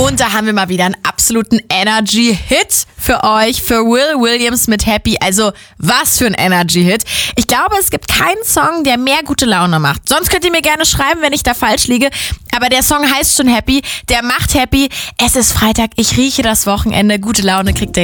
Und da haben wir mal wieder einen absoluten Energy-Hit für euch, für Will Williams mit Happy. Also was für ein Energy-Hit. Ich glaube, es gibt keinen Song, der mehr gute Laune macht. Sonst könnt ihr mir gerne schreiben, wenn ich da falsch liege. Aber der Song heißt schon Happy, der macht happy. Es ist Freitag, ich rieche das Wochenende. Gute Laune kriegt ihr